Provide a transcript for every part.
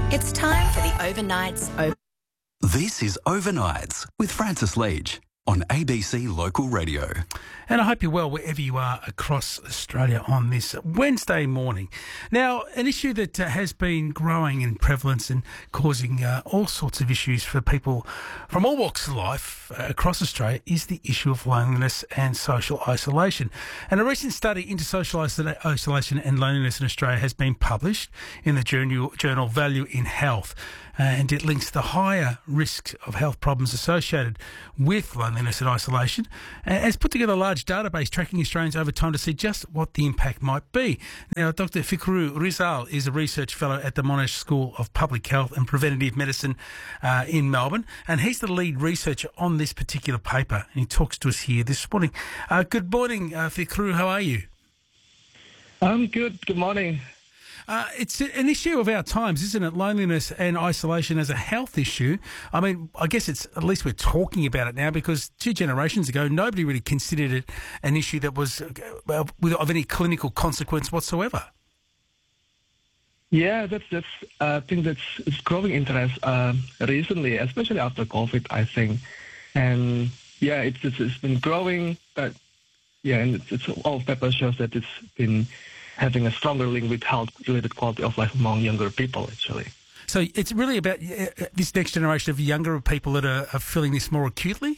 It's time for the Overnights. This is Overnights with Francis Leach on ABC Local Radio. And I hope you're well wherever you are across Australia on this Wednesday morning. Now, an issue that has been growing in prevalence and causing all sorts of issues for people from all walks of life across Australia is the issue of loneliness and social isolation. And a recent study into social isolation and loneliness in Australia has been published in the journal Value in Health. And it links the higher risk of health problems associated with loneliness and isolation, and has put together a large database tracking Australians over time to see just what the impact might be. Now, Dr. Fikru Rizal is a research fellow at the Monash School of Public Health and Preventative Medicine in Melbourne, and he's the lead researcher on this particular paper, and he talks to us here this morning. Good morning, Fikru. How are you? I'm good. Good morning. It's an issue of our times, isn't it? Loneliness and isolation as a health issue. I mean, I guess it's at least we're talking about it now, because 2 generations ago, nobody really considered it an issue that was of any clinical consequence whatsoever. Yeah, that's I think it's growing interest recently, especially after COVID, I think. And yeah, it's been growing, but yeah, and it's all paper shows that it's been having a stronger link with health-related quality of life among younger people, actually. So it's really about this next generation of younger people that are feeling this more acutely?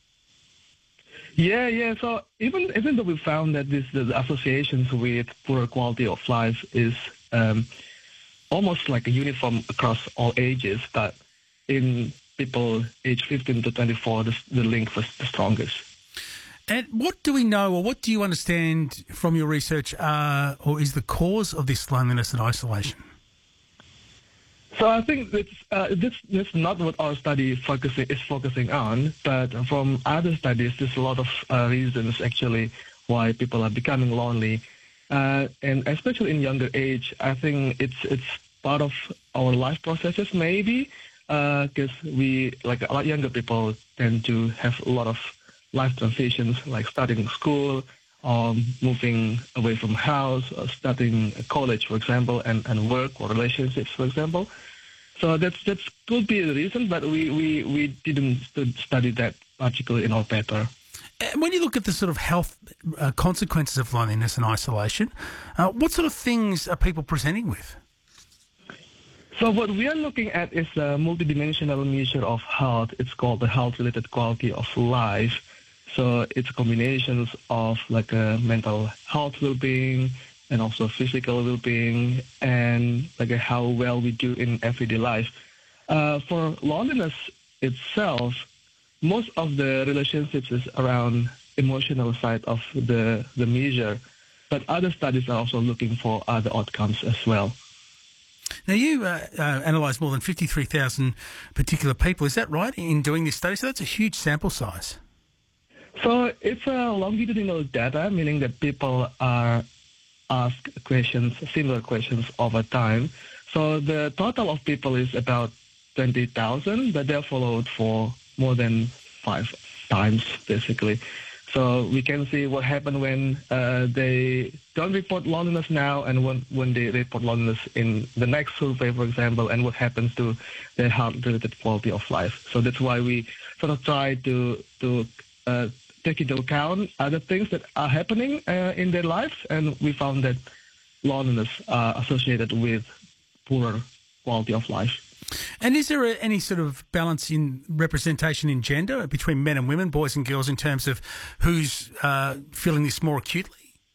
Yeah. So even though we found that the associations with poorer quality of life is almost like a uniform across all ages, but in people aged 15 to 24, the link was the strongest. And what do we know, or what do you understand from your research, or is the cause of this loneliness and isolation? So I think that's not what our study is focusing on, but from other studies, there's a lot of reasons actually why people are becoming lonely, and especially in younger age. I think it's part of our life processes, maybe, because we, like a lot younger people, tend to have a lot of life transitions, like starting school, moving away from house, or starting college, for example, and work or relationships, for example. So that could be the reason, but we didn't study that particularly in our paper. And when you look at the sort of health consequences of loneliness and isolation, what sort of things are people presenting with? So what we are looking at is a multidimensional measure of health. It's called the health-related quality of life. So it's combinations of like mental health well-being and also physical well-being and like how well we do in everyday life. For loneliness itself, most of the relationships is around emotional side of the measure, but other studies are also looking for other outcomes as well. Now, you analysed more than 53,000 particular people. Is that right, in doing this study? So that's a huge sample size. So it's a longitudinal data, meaning that people are asked similar questions over time. So the total of people is about 20,000, but they're followed for more than 5 times, basically. So we can see what happened when they don't report loneliness now, and when they report loneliness in the next survey, for example, and what happens to their health-related quality of life. So that's why we sort of try to take into account other things that are happening in their lives, and we found that loneliness are associated with poorer quality of life. And is there any sort of balance in representation in gender between men and women, boys and girls, in terms of who's feeling this more acutely?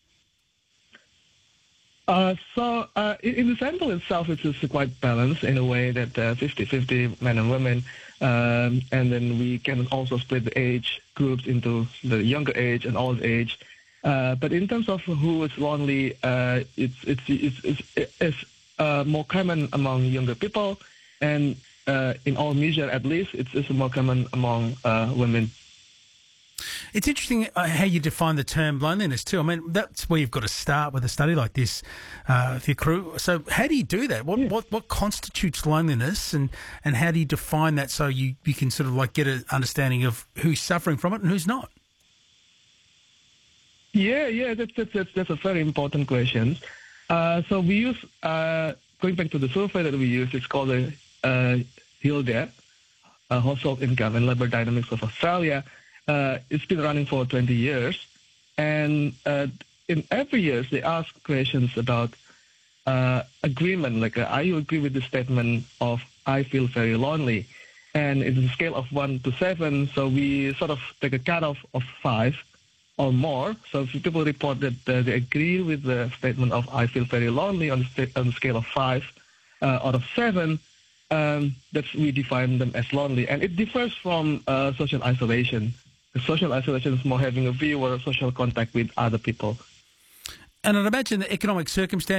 So in the sample itself, it's quite balanced in a way that 50-50 men and women, and then we can also split the age groups into the younger age and old age. But in terms of who is lonely, it's more common among younger people, and in our measure at least, it's more common among women. It's interesting how you define the term loneliness too. I mean, that's where you've got to start with a study like this, Fikru. So how do you do that? What constitutes loneliness, and how do you define that so you can sort of like get an understanding of who's suffering from it and who's not? Yeah, that's a very important question. So we use going back to the survey that we use, it's called the HILDA, Household Income and Labour Dynamics of Australia. It's been running for 20 years. And in every year, they ask questions about agreement, like, are you agree with the statement of, I feel very lonely? And it's a scale of 1 to 7, so we sort of take a cutoff of 5 or more. So if people report that they agree with the statement of, I feel very lonely on the scale of 5 out of 7, we define them as lonely. And it differs from social isolation. Social isolation is more having a view or social contact with other people. And I'd imagine the economic circumstances